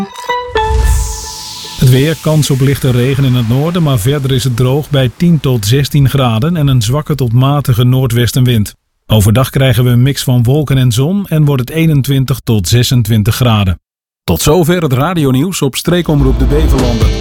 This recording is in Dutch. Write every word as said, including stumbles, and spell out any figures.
Het weer, kans op lichte regen in het noorden, maar verder is het droog bij tien tot zestien graden en een zwakke tot matige noordwestenwind. Overdag krijgen we een mix van wolken en zon en wordt het eenentwintig tot zesentwintig graden. Tot zover het radionieuws op Streekomroep de Beverlanden.